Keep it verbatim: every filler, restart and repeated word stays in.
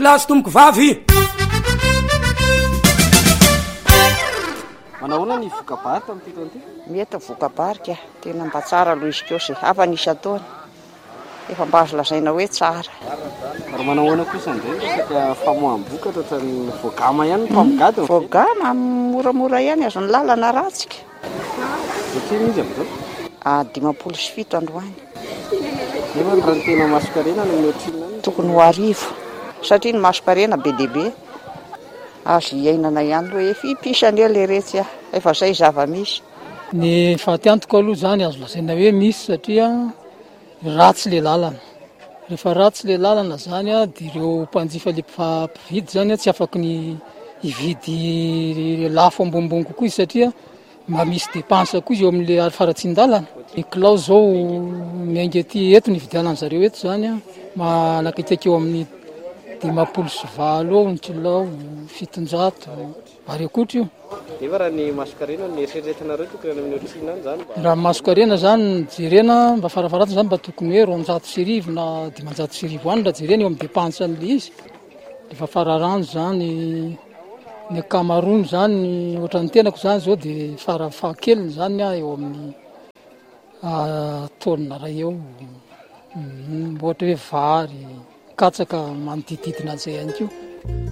plasy tomoko vavy. Manahoana ny vokabarika amin'ny titony ity? Mety vokabarika tena mba tsara aloha izy koa se hafa nisy ataony efa mba azo lazaina hoe tsara. Ary manahoana kosa indray resaka famoaham-bokatra ohatran'ny voagama ihany no mpamogadiny? Voagama moramora ihany azony lalana ratsika. Satria izy amin'izao? Ah, dimampolo sy fito androany. Nefa ny raha ny tena masokarena no mihoatrina any? Tokony ho arivo satria ny masokarena be dia be azo iainana ihany hoe fipisany eo le retsy ah efa izay zava-misy. Ny fahatyantoko aloha zany azo lazaina hoe misy satria ratsy le lalana. Rehefa ratsy le lalana zany a dia ireo mpanjifa le mpividy zany a tsy afaky ny hividy lafo ambonimbony kokoa izy satria mba misy dépense koa izy eo amin'le faratsin-dalana. Ny kilao zao miainga aty eto ny vidianany zareo eto zany a manakaiky eo amin'ny dimampolo sy valo eo ny kilao, fitonjato ary akoatra io. Nefa raha ny masokarena ny eritreretinareo tokony amin'ny otrina any zany? Raha masokarena zany jerena mba farafaratiny zany mba tokony hoe roanjato sy arivo na dimanjato sy arivo any raha jerena eo amin'ny dépense an'le izy. Rehefa fararano zany ny ankamaroany zany ohatran'ny tenako zany zao dia farafahakeliny zany a eo amin'ny taonina iray eo, ohatra hoe vary, katsaka manodididina an'izay ihany koa.